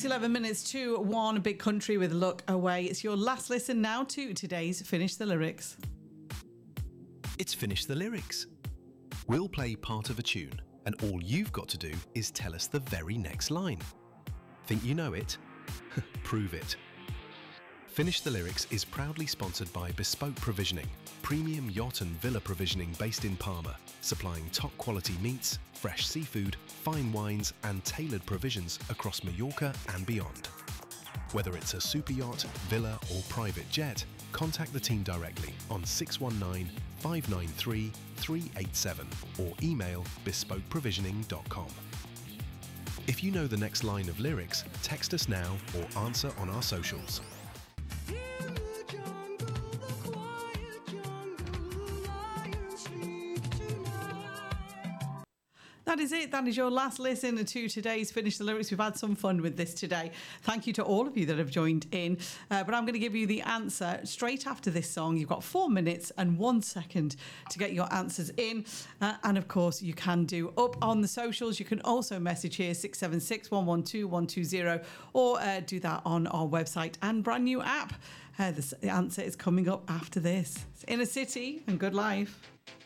It's 11 minutes to 1, Big Country with Look Away. It's your last listen now to today's Finish the Lyrics. It's Finish the Lyrics. We'll play part of a tune, and all you've got to do is tell us the very next line. Think you know it? Prove it. Finish the Lyrics is proudly sponsored by Bespoke Provisioning, premium yacht and villa provisioning based in Palma, supplying top quality meats, fresh seafood, fine wines and tailored provisions across Mallorca and beyond. Whether it's a super yacht, villa or private jet, contact the team directly on 619 593 387 or email bespokeprovisioning.com. If you know the next line of lyrics, text us now or answer on our socials. That is it. That is your last listen to today's Finish the Lyrics. We've had some fun with this today. Thank you to all of you that have joined in. But I'm going to give you the answer straight after this song. You've got 4 minutes and 1 second to get your answers in. And of course, you can do up on the socials. You can also message here 676 112 120 or do that on our website and brand new app. The answer is coming up after this. It's Inner City and Good Life.